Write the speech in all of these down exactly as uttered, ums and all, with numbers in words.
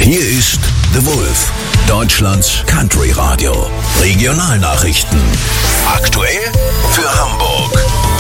Hier ist The Wolf, Deutschlands Country Radio. Regionalnachrichten. Aktuell für Hamburg.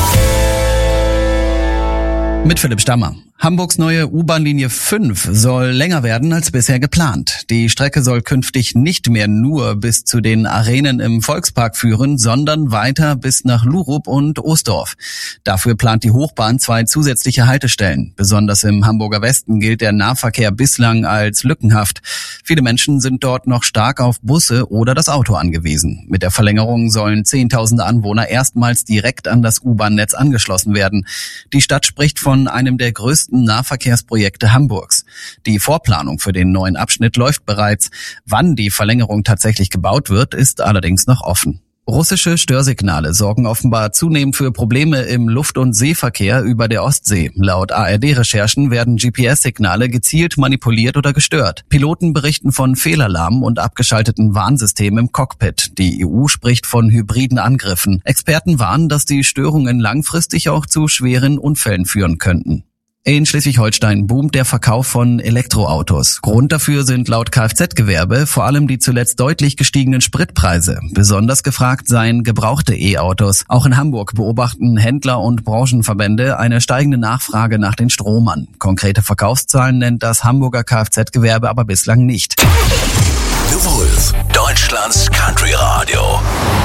Mit Philipp Stammer. Hamburgs neue U-Bahn-Linie fünf soll länger werden als bisher geplant. Die Strecke soll künftig nicht mehr nur bis zu den Arenen im Volkspark führen, sondern weiter bis nach Lurup und Oosdorf. Dafür plant die Hochbahn zwei zusätzliche Haltestellen. Besonders im Hamburger Westen gilt der Nahverkehr bislang als lückenhaft. Viele Menschen sind dort noch stark auf Busse oder das Auto angewiesen. Mit der Verlängerung sollen zehntausende Anwohner erstmals direkt an das U-Bahn-Netz angeschlossen werden. Die Stadt spricht von einem der größten Nahverkehrsprojekte Hamburgs. Die Vorplanung für den neuen Abschnitt läuft bereits. Wann die Verlängerung tatsächlich gebaut wird, ist allerdings noch offen. Russische Störsignale sorgen offenbar zunehmend für Probleme im Luft- und Seeverkehr über der Ostsee. Laut A R D-Recherchen werden G P S-Signale gezielt manipuliert oder gestört. Piloten berichten von Fehlalarmen und abgeschalteten Warnsystemen im Cockpit. Die E U spricht von hybriden Angriffen. Experten warnen, dass die Störungen langfristig auch zu schweren Unfällen führen könnten. In Schleswig-Holstein boomt der Verkauf von Elektroautos. Grund dafür sind laut Kfz-Gewerbe vor allem die zuletzt deutlich gestiegenen Spritpreise. Besonders gefragt seien gebrauchte E-Autos. Auch in Hamburg beobachten Händler und Branchenverbände eine steigende Nachfrage nach den Stromern. Konkrete Verkaufszahlen nennt das Hamburger Kfz-Gewerbe aber bislang nicht. The Wolf, Deutschlands Country Radio.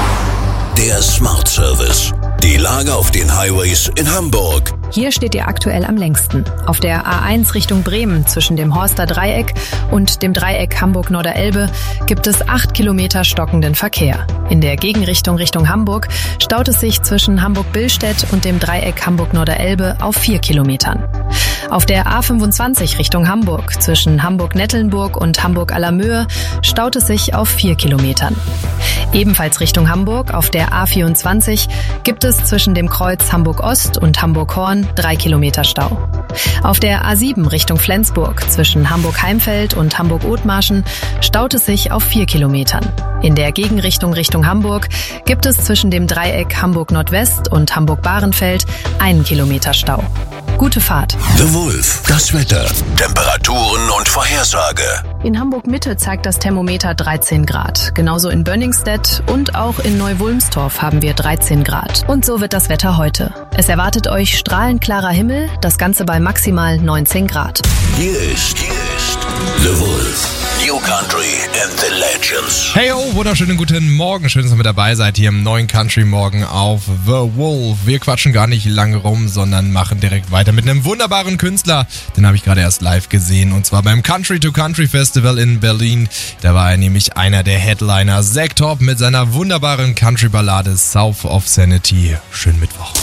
Der Smart Service. Die Lage auf den Highways in Hamburg. Hier steht ihr aktuell am längsten. Auf der A eins Richtung Bremen zwischen dem Horster Dreieck und dem Dreieck Hamburg-Norderelbe gibt es acht Kilometer stockenden Verkehr. In der Gegenrichtung Richtung Hamburg staut es sich zwischen Hamburg-Billstedt und dem Dreieck Hamburg-Norderelbe auf vier Kilometern. Auf der A fünfundzwanzig Richtung Hamburg zwischen Hamburg-Nettelnburg und Hamburg-Allermöhe staut es sich auf vier Kilometern. Ebenfalls Richtung Hamburg auf der A vierundzwanzig gibt es zwischen dem Kreuz Hamburg-Ost und Hamburg-Horn drei Kilometer Stau. Auf der A sieben Richtung Flensburg zwischen Hamburg-Heimfeld und Hamburg-Othmarschen staut es sich auf vier Kilometern. In der Gegenrichtung Richtung Hamburg gibt es zwischen dem Dreieck Hamburg-Nordwest und Hamburg-Bahrenfeld einen Kilometer Stau. Gute Fahrt. The Wolf, das Wetter, Temperaturen und Vorhersage. In Hamburg-Mitte zeigt das Thermometer dreizehn Grad. Genauso in Bönningstedt und auch in Neu-Wulmstorf haben wir dreizehn Grad. Und so wird das Wetter heute. Es erwartet euch strahlend klarer Himmel, das Ganze bei maximal neunzehn Grad. Hier ist, hier ist The Wolf. New Country and the Legends. Hey, oh, wunderschönen guten Morgen. Schön, dass ihr mit dabei seid hier im neuen Country Morgen auf The Wolf. Wir quatschen gar nicht lange rum, sondern machen direkt weiter mit einem wunderbaren Künstler. Den habe ich gerade erst live gesehen und zwar beim Country to Country Festival in Berlin. Da war er nämlich einer der Headliner. Zack Top mit seiner wunderbaren Country-Ballade South of Sanity. Schönen Mittwoch.